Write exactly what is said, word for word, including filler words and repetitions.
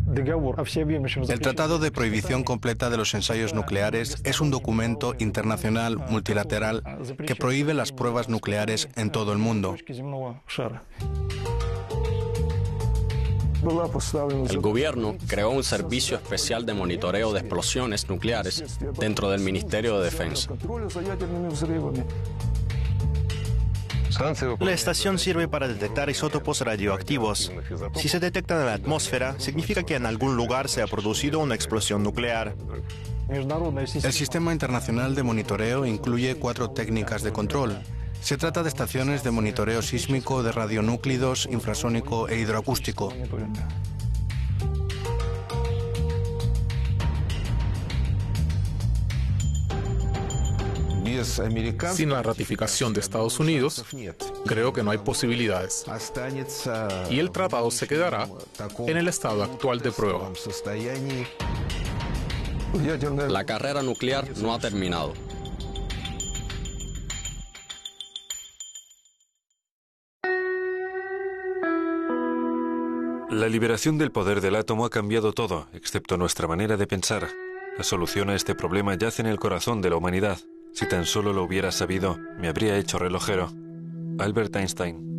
El Tratado de Prohibición Completa de los Ensayos Nucleares es un documento internacional multilateral que prohíbe las pruebas nucleares en todo el mundo. El gobierno creó un servicio especial de monitoreo de explosiones nucleares dentro del Ministerio de Defensa. La estación sirve para detectar isótopos radioactivos. Si se detectan en la atmósfera, significa que en algún lugar se ha producido una explosión nuclear. El sistema internacional de monitoreo incluye cuatro técnicas de control. Se trata de estaciones de monitoreo sísmico, de radionúclidos, infrasónico e hidroacústico. Sin la ratificación de Estados Unidos, creo que no hay posibilidades. Y el tratado se quedará en el estado actual de prueba. La carrera nuclear no ha terminado. La liberación del poder del átomo ha cambiado todo, excepto nuestra manera de pensar. La solución a este problema yace en el corazón de la humanidad. Si tan solo lo hubiera sabido, me habría hecho relojero. Albert Einstein.